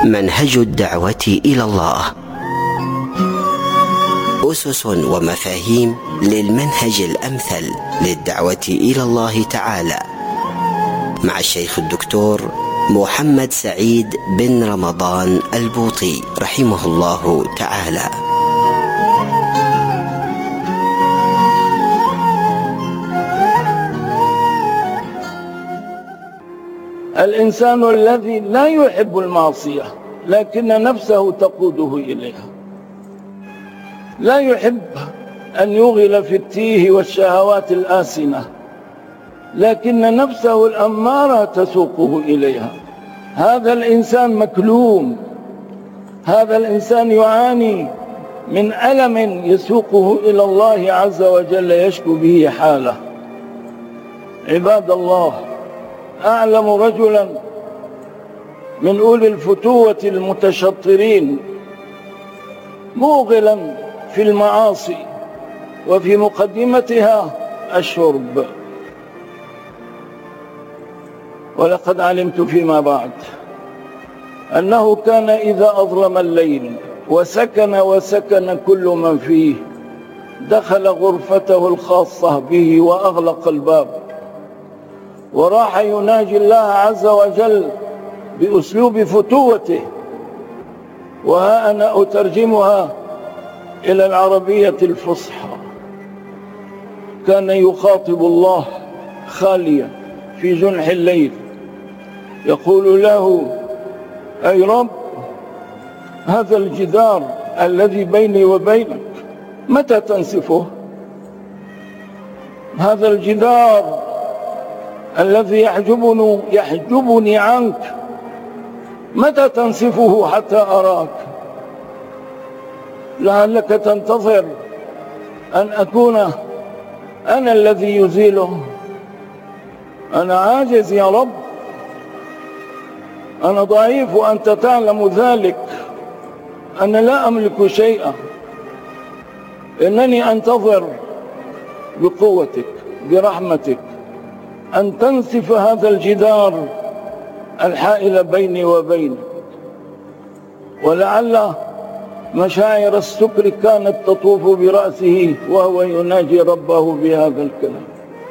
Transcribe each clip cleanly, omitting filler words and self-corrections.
منهج الدعوة إلى الله، أسس ومفاهيم للمنهج الأمثل للدعوة إلى الله تعالى، مع الشيخ الدكتور محمد سعيد بن رمضان البوطي رحمه الله تعالى. الإنسان الذي لا يحب المعصية لكن نفسه تقوده إليها، لا يحب أن يغل في التيه والشهوات الآسنة لكن نفسه الأمارة تسوقه إليها، هذا الإنسان مكلوم، هذا الإنسان يعاني من ألم يسوقه إلى الله عز وجل يشكو به حاله. عباد الله، أعلم رجلا من أولي الفتوة المتشطرين موغلا في المعاصي وفي مقدمتها الشرب، ولقد علمت فيما بعد أنه كان إذا أظلم الليل وسكن كل من فيه دخل غرفته الخاصة به وأغلق الباب وراح يناجي الله عز وجل بأسلوب فتوته، وها أنا أترجمها إلى العربية الفصحى. كان يخاطب الله خاليا في جنح الليل يقول له: أي رب، هذا الجدار الذي بيني وبينك متى تنسفه؟ هذا الجدار الذي يحجبني عنك متى تنسفه حتى أراك؟ لعلك تنتظر أن أكون أنا الذي يزيله. أنا عاجز يا رب، أنا ضعيف وأنت تعلم ذلك، أنا لا أملك شيئا، إنني أنتظر بقوتك برحمتك أن تنسف هذا الجدار الحائل بيني وبينك. ولعل مشاعر السكر كانت تطوف برأسه وهو يناجي ربه بهذا الكلام.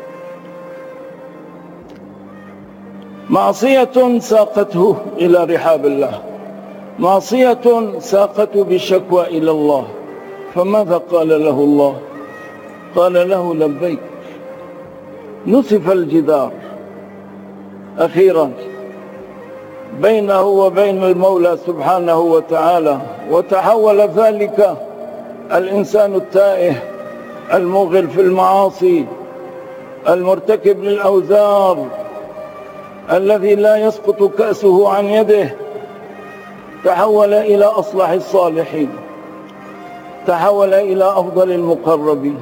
معصية ساقته إلى رحاب الله، معصية ساقته بالشكوى إلى الله، فماذا قال له الله؟ قال له: لبيك. نسف الجدار أخيرا بينه وبين المولى سبحانه وتعالى، وتحول ذلك الإنسان التائه المغل في المعاصي المرتكب للأوزار الذي لا يسقط كأسه عن يده، تحول إلى أصلح الصالحين، تحول إلى أفضل المقربين.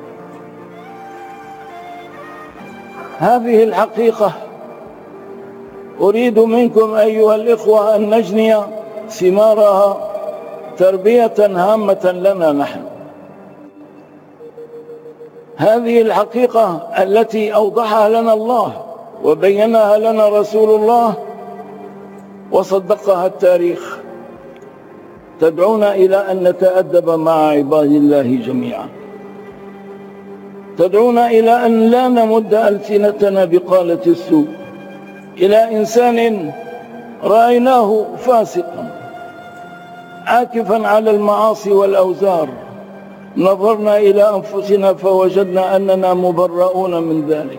هذه الحقيقة أريد منكم أيها الإخوة أن نجني ثمارها تربية هامة لنا نحن. هذه الحقيقة التي أوضحها لنا الله وبينها لنا رسول الله وصدقها التاريخ تدعونا إلى أن نتأدب مع عباد الله جميعا، تدعونا إلى أن لا نمد ألسنتنا بقالة السوء إلى إنسان رأيناه فاسقا عاكفا على المعاصي والأوزار، نظرنا إلى أنفسنا فوجدنا أننا مبرؤون من ذلك.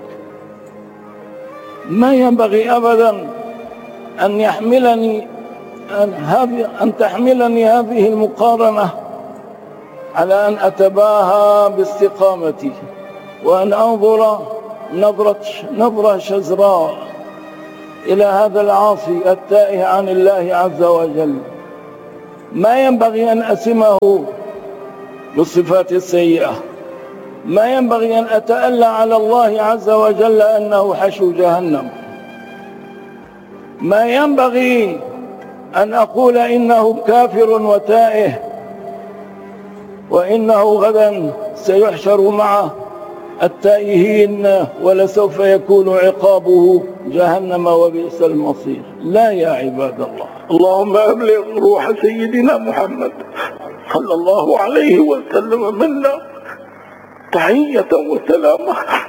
ما ينبغي أبدا أن تحملني هذه المقارنة على أن أتباهى باستقامتي وأن أنظر نظرة شزراء إلى هذا العاصي التائه عن الله عز وجل. ما ينبغي أن أسمه بالصفات السيئة، ما ينبغي أن أتألى على الله عز وجل أنه حشو جهنم، ما ينبغي أن أقول إنه كافر وتائه وإنه غدا سيحشر مع التائهين، ولسوف يكون عقابه جهنم وبئس المصير. لا يا عباد الله. اللهم أبلغ روح سيدنا محمد صلى الله عليه وسلم منا تحية وسلامة.